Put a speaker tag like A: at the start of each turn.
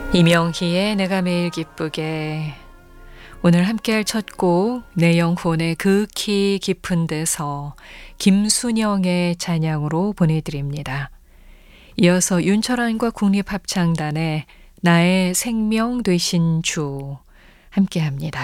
A: 이명희의 내가 매일 기쁘게. 오늘 함께할 첫 곡 내 영혼의 극히 깊은 데서 김순영의 찬양으로 보내드립니다. 이어서 윤철환과 국립합창단의 나의 생명 되신 주 함께합니다.